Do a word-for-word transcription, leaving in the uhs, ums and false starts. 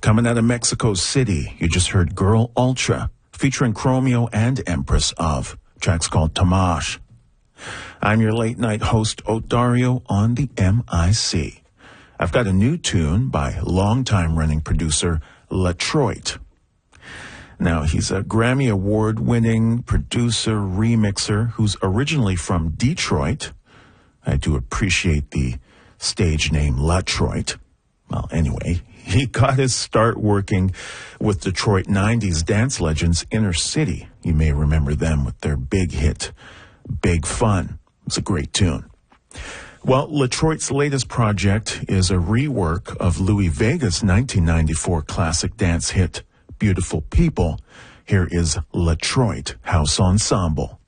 Coming out of Mexico City, you just heard Girl Ultra, featuring Chromeo and Empress of. Track's called Tamash. I'm your late night host, Odario, on the M I C. I've got a new tune by longtime running producer Latroit. Now, he's a Grammy Award-winning producer, remixer, who's originally from Detroit. I do appreciate the stage name Latroit. Well, anyway, he got his start working with Detroit nineties dance legends Inner City. You may remember them with their big hit, Big Fun. It's a great tune. Well, Latroit's latest project is a rework of Louis Vega's nineteen ninety-four classic dance hit, Beautiful People. Here is Latroit House Ensemble.